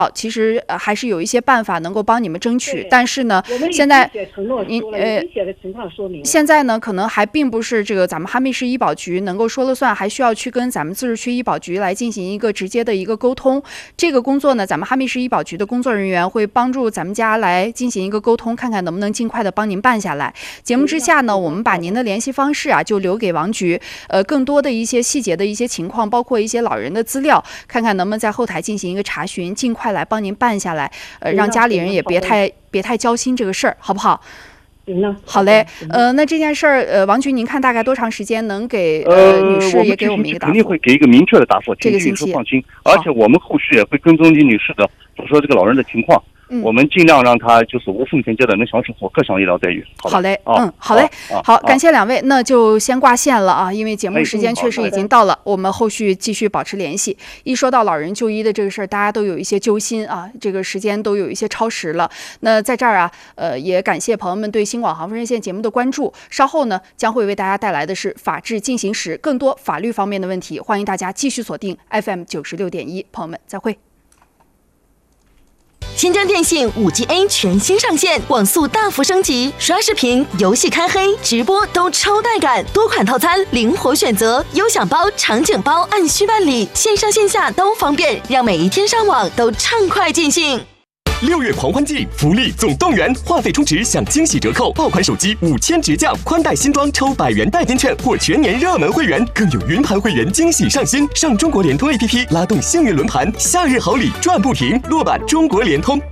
其实还是有一些办法能够帮你们争取，但是呢，现在现在呢，可能还并不是这个咱们哈密市医保局能够说了算，还需要去跟咱们自治区医保局来进行一个直接的一个沟通。这个工作呢，咱们哈密市医保局的工作人员会帮助咱们家来进行一个沟通，看看能不能尽快的帮您办下来。节目之下呢，我们把您的联系方式就留给王局，更多的一些细节的一些情况，包括一些老人的资料，看看能不能在后台进行一个查询，尽快来帮您办下来，让家里人也别太焦心这个事儿，好不好？好嘞，那这件事儿，王局，您看大概多长时间能给女士也给我们一个答复？ 肯定会给一个明确的答复， 这个星期放心。而且我们后续也会跟踪金女士的，就说这个老人的情况。我们尽量让他就是无缝衔接的能享受各项医疗待遇。 好嘞，好嘞，好，感谢两位，那就先挂线了啊，因为节目时间确实已经到了，我们后续继续保持联系。一说到老人就医的这个事儿，大家都有一些揪心啊，这个时间都有一些超时了。那在这儿也感谢朋友们对新广航风热线节目的关注。稍后呢，将会为大家带来的是法治进行时，更多法律方面的问题，欢迎大家继续锁定 FM 96.1，朋友们再会。 新疆电信 5G A 全新上线，网速大幅升级，刷视频、游戏开黑、直播都超带感，多款套餐灵活选择，优享包、场景包按需办理，线上线下都方便，让每一天上网都畅快尽兴。 6月狂欢季，福利总动员，话费充值享惊喜折扣，爆款手机5000直降，宽带新装抽100元代金券或全年热门会员，更有云盘会员惊喜上新。上中国联通 APP 拉动幸运轮盘，夏日好礼赚不停，落版中国联通。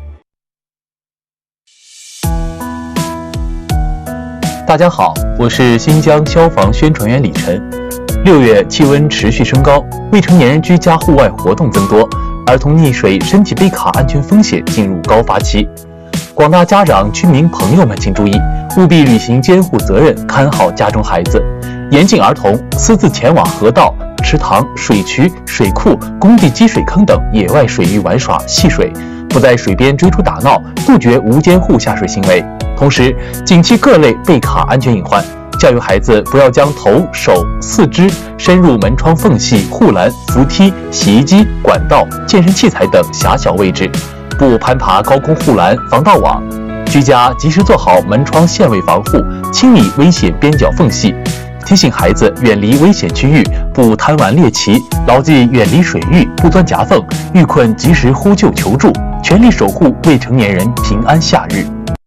大家好，我是新疆消防宣传员李晨。6月气温持续升高，未成年人居家户外活动增多，儿童溺水、身体被卡安全风险进入高发期。广大家长、居民朋友们请注意，务必履行监护责任，看好家中孩子，严禁儿童私自前往河道、池塘、水渠、水库、工地积水坑等野外水域玩耍戏水，不在水边追逐打闹，杜绝无监护下水行为。同时，警惕各类被卡安全隐患，教育孩子不要将头、手、四肢伸入门窗缝隙、护栏、扶梯、洗衣机、管道、健身器材等狭小位置，不攀爬高空护栏、防盗网。居家及时做好门窗线位防护，清理危险边角缝隙。提醒孩子远离危险区域，不贪玩猎奇，牢记远离水域，不钻夹缝，遇困及时呼救求助，全力守护未成年人平安夏日。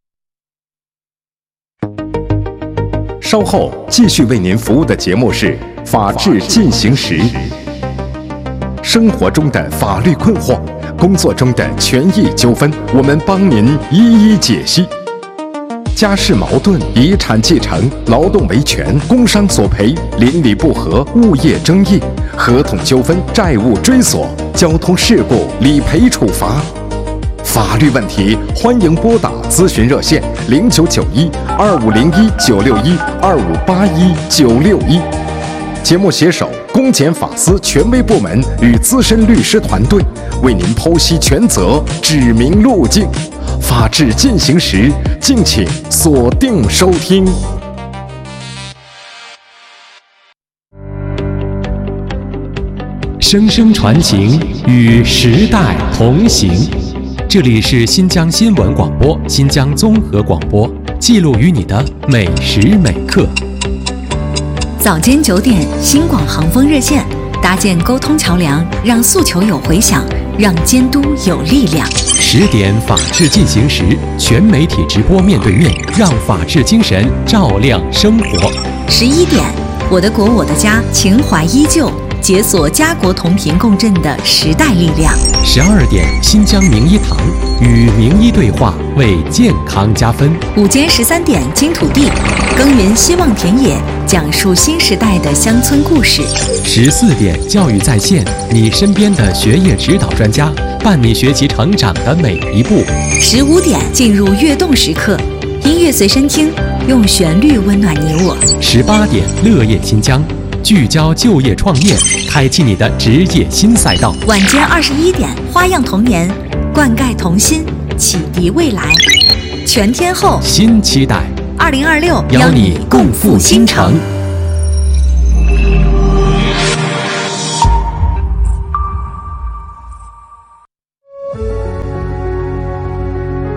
稍后继续为您服务的节目是《法治进行时》，生活中的法律困惑，工作中的权益纠纷，我们帮您一一解析。家事矛盾、遗产继承、劳动维权、工伤索赔、邻里不和、物业争议、合同纠纷、债务追索、交通事故、理赔处罚。法律问题，欢迎拨打咨询热线0991-2501-961-2581-961。节目携手公检法司权威部门与资深律师团队，为您剖析权责，指明路径。法治进行时，敬请锁定收听。 声声传情，与时代同行。这里是新疆新闻广播、新疆综合广播，记录于你的每时每刻。 早间9点，新广航风热线，搭建沟通桥梁，让诉求有回响，让监督有力量。 10点，法治进行时，全媒体直播面对面，让法治精神照亮生活。 11点，我的国我的家，情怀依旧，解锁家国同频共振的时代力量。 12点，新疆名医堂，与名医对话，为健康加分。 午间13点，金土地，耕耘希望田野，讲述新时代的乡村故事。 14点，教育在线，你身边的学业指导专家，伴你学习成长的每一步。 15点，进入跃动时刻，音乐随身听，用旋律温暖你我。 18点，乐业新疆，聚焦就业创业，开启你的职业新赛道。 晚间21点，花样童年，灌溉童心，启迪未来。全天候新期待 ，2026 邀你共赴新城。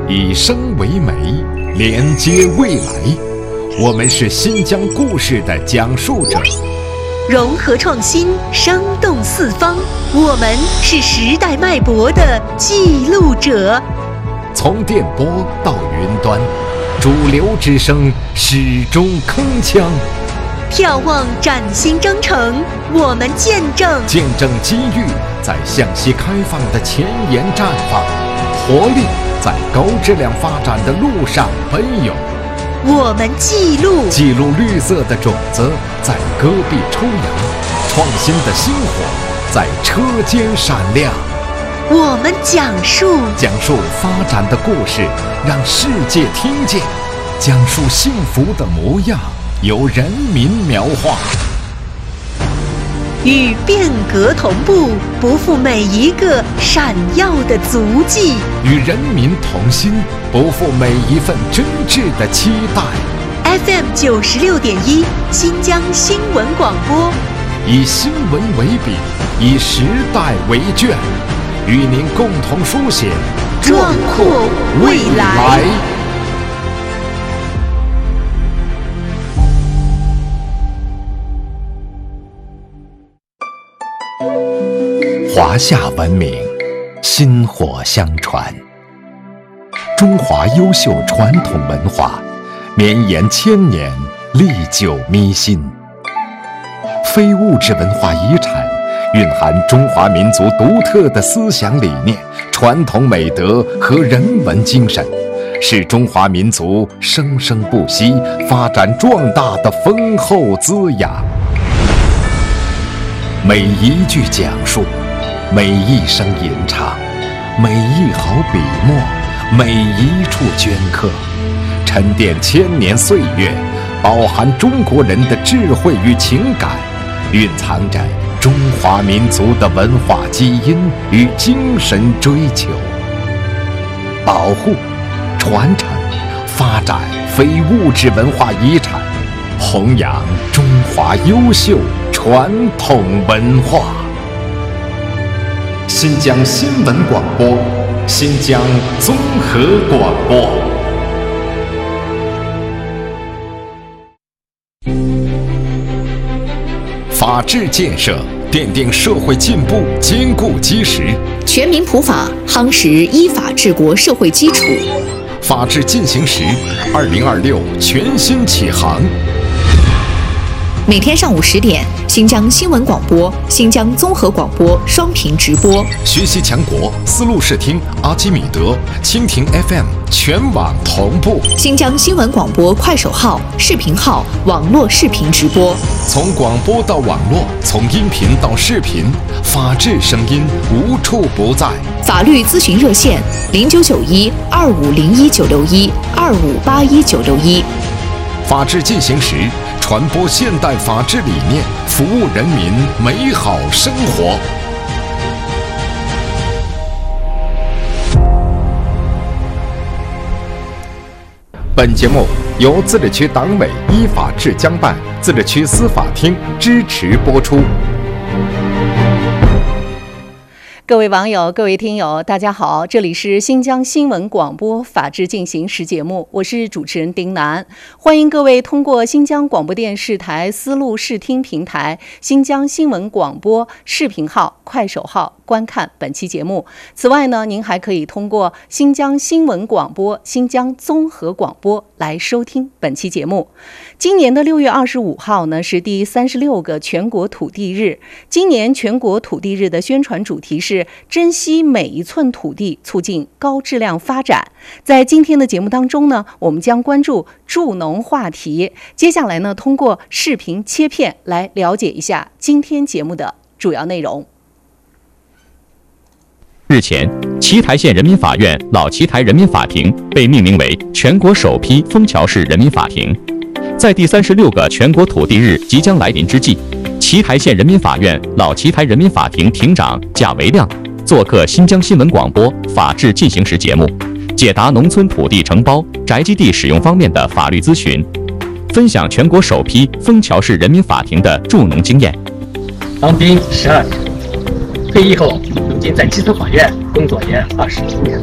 以声为媒，连接未来。我们是新疆故事的讲述者， 融合创新，生动四方。我们是时代脉搏的记录者。 从电波到云端，主流之声始终铿锵。 眺望崭新征程，我们见证机遇在向西开放的前沿绽放，活力在高质量发展的路上奔涌。 我们记录绿色的种子在戈壁抽芽，创新的星火在车间闪亮。 我们讲述发展的故事，让世界听见；讲述幸福的模样，由人民描画。 与变革同步，不负每一个闪耀的足迹； 与人民同心，不负每一份真挚的期待。 FM 96.1，新疆新闻广播， 以新闻为笔，以时代为卷，与您共同书写壮阔未来。 华夏文明，薪火相传。中华优秀传统文化，绵延千年，历久弥新。非物质文化遗产，蕴含中华民族独特的思想理念、传统美德和人文精神，是中华民族生生不息、发展壮大的丰厚滋养。每一句讲述，每一声吟唱，每一毫笔墨，每一处镌刻，沉淀千年岁月，饱含中国人的智慧与情感，蕴藏着中华民族的文化基因与精神追求。保护、传承、发展非物质文化遗产，弘扬中华优秀传统文化。新疆新闻广播，新疆综合广播。法治建设奠定社会进步坚固基石， 全民普法夯实依法治国社会基础。 法治进行时，2026全新启航。 每天上午10点，新疆新闻广播、新疆综合广播双屏直播。 学习强国，丝路视听、阿基米德、蜻蜓 FM 全网同步。 新疆新闻广播快手号、视频号网络视频直播。 从广播到网络，从音频到视频，法治声音无处不在。 法律咨询热线：0991-2501-961-2581-961。 法治进行时，传播现代法治理念，服务人民美好生活。本节目由自治区党委依法治疆办、自治区司法厅支持播出。 各位网友、各位听友，大家好，这里是新疆新闻广播法治进行时节目，我是主持人丁楠，欢迎各位通过新疆广播电视台丝路视听平台、新疆新闻广播视频号、快手号观看本期节目。此外呢，您还可以通过新疆新闻广播、新疆综合广播来收听本期节目。今年的6月25号呢，是第36个全国土地日。今年全国土地日的宣传主题是珍惜每一寸土地，促进高质量发展。在今天的节目当中呢，我们将关注助农话题。接下来呢，通过视频切片来了解一下今天节目的主要内容。 日前，奇台县人民法院老奇台人民法庭被命名为全国首批枫桥市人民法庭。在第36个全国土地日即将来临之际，奇台县人民法院老奇台人民法庭庭长贾维亮做客新疆新闻广播法治进行时节目，解答农村土地承包、宅基地使用方面的法律咨询，分享全国首批枫桥市人民法庭的助农经验。 当兵12年，退役后如今在基层法院工作也20多年。